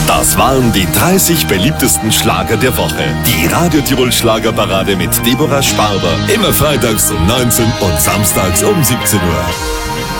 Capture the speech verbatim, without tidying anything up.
Das waren die dreißig beliebtesten Schlager der Woche. Die Radio Tirol Schlagerparade mit Deborah Sparber. Immer freitags um neunzehn und samstags um siebzehn Uhr.